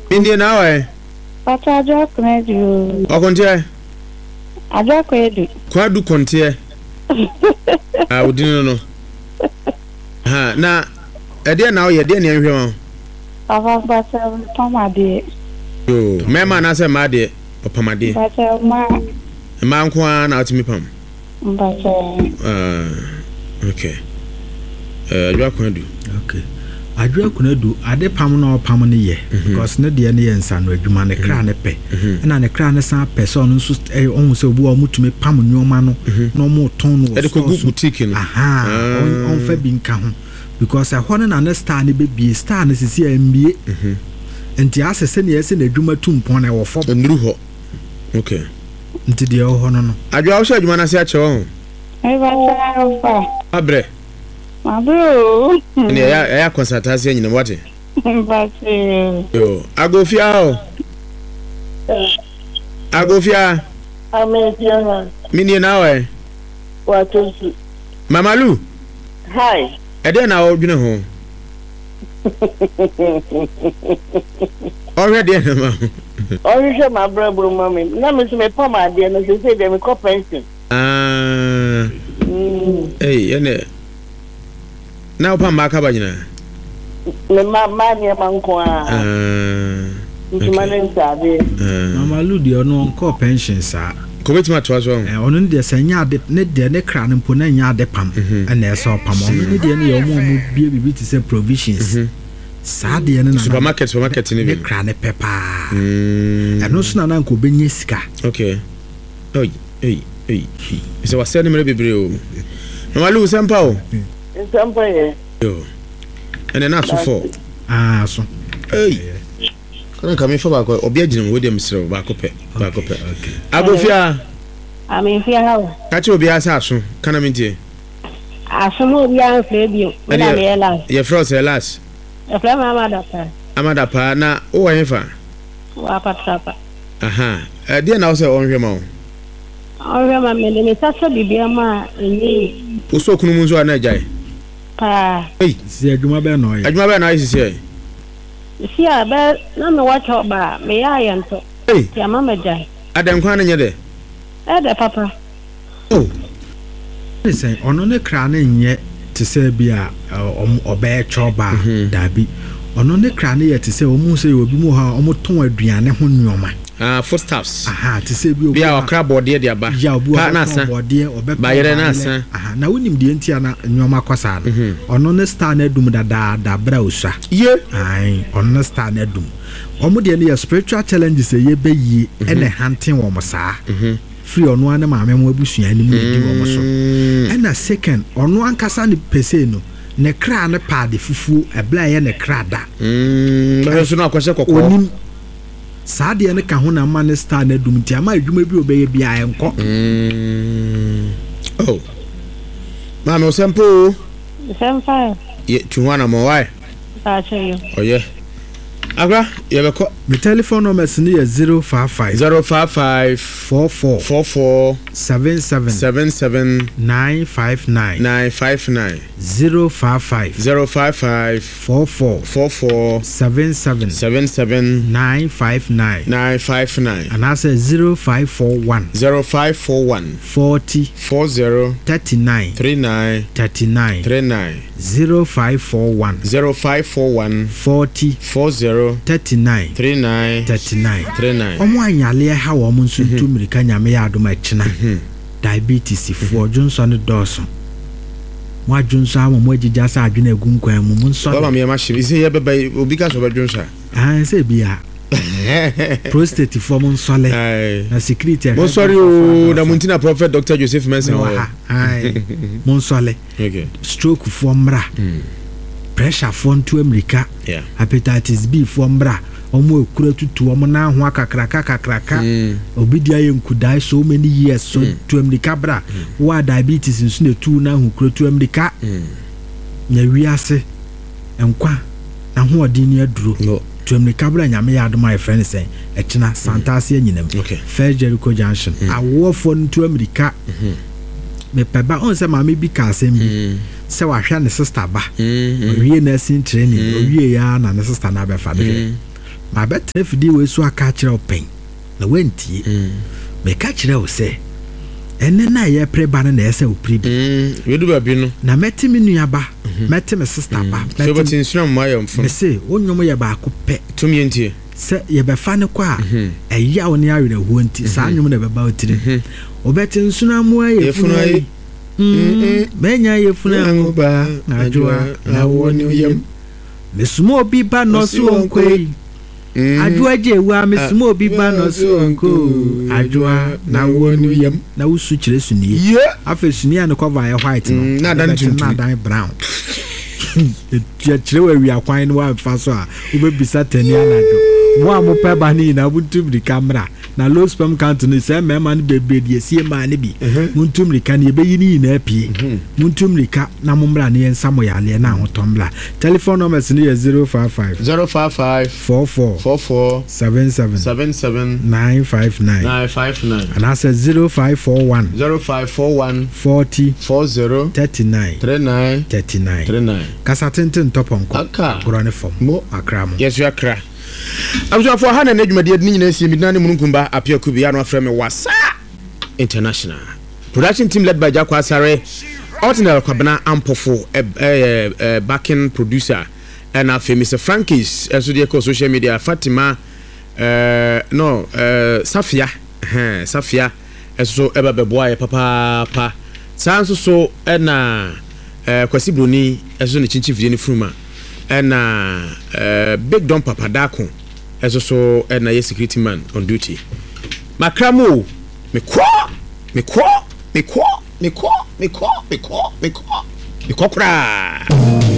India now, eh? But I just made you. O kontie. I just made Kwa du kontie. Ah, we didn't know. Ha, na ede na o ye de na ehwe ma. Papa but Pamade. Yo, mema na se ma de, opamade. But ma nko na otimi pam. But okay. Adwa kwadu. Okay. Adwa kwadu ade pam na opam ne ye because ne de ne ye nsa no adwuma ne kra ne pe. Na ne kra ne san person nso ohun se obu o mutumi pam nyoma no no mo ton no. E ko boutique no. Aha. On fa bi nka ho because a hono na ne star ne be bi star ne sisi MBA. Enti asese ne yese na adwuma tumpon na wo fo. Nduru ho. Okay. Nti de ho no no. Adwa wo sha adwuma na se a che ho. I was fa. Abre. Mabro. Ni ya consultation nyina wate. But Yo, agofia o. Agofia. Ametiana. Mini na we. What is Mama Lu. Hi. Ede na o dwene ho. Already na ma. Orisha my brother mommy. Na me se me Pamade na se say dem ko pension. Ah. Ene. Na opa maka ba nyina. Me ma ni manko a. Ntumane nsabe. Mama Lu de ono nko pension sa. Ko betima to aso. Ono de sanya ade ne de ne kra ne mpo na nya ade pam. Na eso pam. Ono ne de ne yomo mu bie bibi ti say provisions. Sa de ne na supermarket ni ne kra ne pepa. Eno so na nko benye sika. Okay. So wase ne mere bebre o. Mama Lu sempa o. Sempa ye. Yo. Ene na so for. Ah so. Kana kame fa ba ko obi agina wo dem sire ba ko pe. Agofia. Ami fi hawo. Ka che obi asa aso kana mentie. Aso no obi an fe bio. Me na me la. Ye frost elas. E fle mama da pa. Amada pa na o wa hefa. Wa patrapa. Aha. Dia na wo se onhwe ma wo. Onhwe ma me me sasa bibia ma enyi. Wo so kunu mu nso ana jai. Pa. Si adwuma be no ye. Adwuma be na yi sisi. Si aba na me watch ba me ya yento. Ya mama jai. Adam kwa na nye de. De papa. Oh. Listen, ono ne kra na nye te se bia obe choba dabi. Ono ne kra na ye te se omu se obi mu ha omo ton aduane ho nyoma. Footsteps. Aha, te se bi obi. Bia okra bode de aba. Ya obi okra bode obe. Ba yere na asa. Aha, na wonim de ntia na nyoma kwasa no. Ono ne star na dum da bra osua. Ye. Ai, ono ne star na dum. Omo de ne spiritual challenges ye be yi ene hunting wo mo saa. Free ono ane maame mo abusua ni mu di wo mo so. Ena second, ono ankasa ne pese no. Ne kra ne pade fufu ebla ye ne kra da. So na kwase kokko. Onim saade ne ka ho na ma ne star na dum ti ama adwuma bi obeye bia enko. Oh. Mama osempo. Sempa. Ye tuwana mo why? Pa cheyo. Oh yeah. Agra, you have a my telephone number is 055 44 77 959 055 44 77 959 and I say 0541 40 39 0541 40 39 omo anyale ha wo mo nso ntumrika nyame ya adoma china diabetes for Johnson Dawson mo adwonso amo mo agija sa adwena agunkwan mu mo nso baba me ma hye ise ye beba obi ka so badwonso se bia prostate for mo nsole na security mo sorry o na muntina prophet Dr. Joseph Mensa mo nsole stroke for mra pressure for ntu America hepatitis B for mbra omo ekura tutu omo na ho akakraka obidia ye nkudai so many years so to America bra wa diabetes nso na tu na ho kura tu America nya wiase enkwa na ho odin ni aduro to America bra nyame ya adoma e friend say ekina santase anyinam First Jericho Junction awo for ntu America me peba on se mama bi ka asem bi se wa hwa ne sister ba owie nursing training owie ya na ne sister na be fa be ma betre fidi we so aka kire open na wentie me ka kire wo se ene na ye preba na ese wo pribi we do ba bi no na meti me nuaba meti me sister ba so but insuram ma yam fun me se wonwom ye ba ko pe tumi entie se ye be fa ne kwa eya wo ne awere ho nti sa nwom na be ba otire obeti nsunamu ye funai menya ye funai ba ajua na woni yam mesumo bi ba no so onkoi ajua je wa mesumo bi ba no so onko ajua na woni yam na usu kire suni afa suni an cover ya white no na dan brown ya kire wa wi akwan no wa fa so a ubebisa tani anado mo amopa ba ni na buntum di camera na low sperm count no say me man bebe die sie ma ne bi muntum rika ne be yini na apie muntum rika na mombra ne ensamo ya le na hotombla telephone number is 055 055 44 77 959 and I said 0541 40 39 kasa tenten toponko korone fom akramo yes you akra I'm for Hannah Nedmadi Nina Simidani Munkumba Apia Kubiano from Wasa International. Production team led by Jacques Asare, Ordinary Kabana Ampofo, backing producer, and our famous Frankies, as we call social media, Fatima, Safia, as so ever boy, papa, Sanso so, and Kwasibruni, as soon as Chinchi Fruma. And Big Don Papa Dako as also a security man on duty. Makramo, me kwa.